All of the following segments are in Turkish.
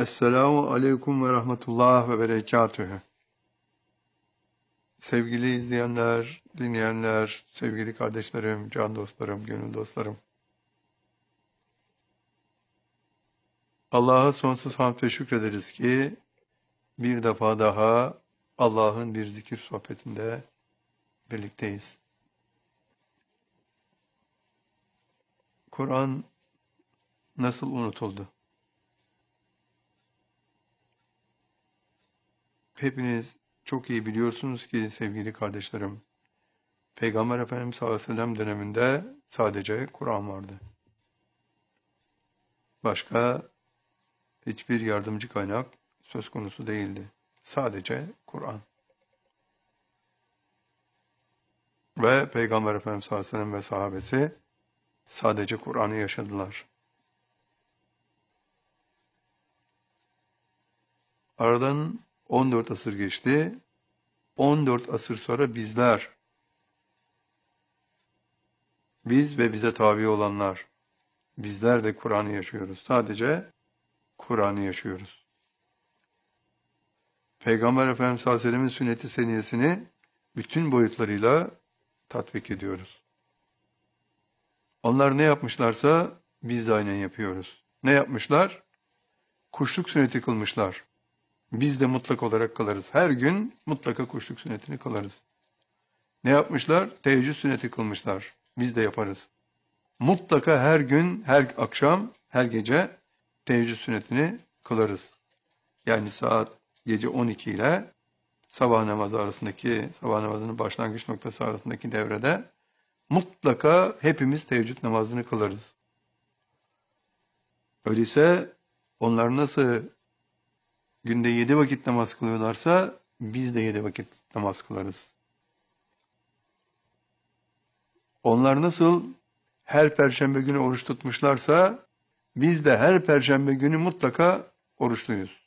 Esselamu Aleyküm ve Rahmetullah ve Berekatühü. Sevgili izleyenler, dinleyenler, sevgili kardeşlerim, can dostlarım, gönül dostlarım. Allah'a sonsuz hamd ve şükrederiz ki bir defa daha Allah'ın bir zikir sohbetinde birlikteyiz. Kur'an nasıl unutuldu? Hepiniz çok iyi biliyorsunuz ki sevgili kardeşlerim, Peygamber Efendimiz sallallahu aleyhi ve sellem döneminde sadece Kur'an vardı. Başka hiçbir yardımcı kaynak söz konusu değildi. Sadece Kur'an. Ve Peygamber Efendimiz sallallahu aleyhi ve sellem ve sahabesi sadece Kur'an'ı yaşadılar. Aradan 14 asır geçti. 14 asır sonra biz ve bize tabi olanlar, bizler de Kur'an'ı yaşıyoruz. Sadece Kur'an'ı yaşıyoruz. Peygamber Efendimiz sallallahu aleyhi ve sellem'in sünnet-i seniyesini bütün boyutlarıyla tatbik ediyoruz. Onlar ne yapmışlarsa biz de aynen yapıyoruz. Ne yapmışlar? Kuşluk sünneti kılmışlar. Biz de mutlak olarak kılarız. Her gün mutlaka kuşluk sünnetini kılarız. Ne yapmışlar? Teheccüd sünneti kılmışlar. Biz de yaparız. Mutlaka her gün, her akşam, her gece teheccüd sünnetini kılarız. Yani gece 12 ile sabah namazının başlangıç noktası arasındaki devrede mutlaka hepimiz teheccüd namazını kılarız. Öyleyse onlar nasıl günde 7 vakit namaz kılıyorlarsa biz de 7 vakit namaz kılarız. Onlar nasıl her perşembe günü oruç tutmuşlarsa biz de her perşembe günü mutlaka oruçluyuz.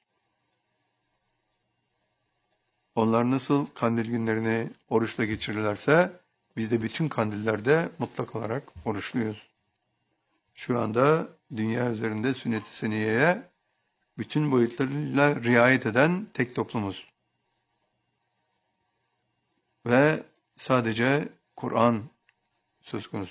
Onlar nasıl kandil günlerini oruçla geçirirlerse biz de bütün kandillerde mutlak olarak oruçluyuz. Şu anda dünya üzerinde sünnet-i seniyeye bütün boyutlarıyla riayet eden tek toplumuz. Ve sadece Kur'an söz konusu.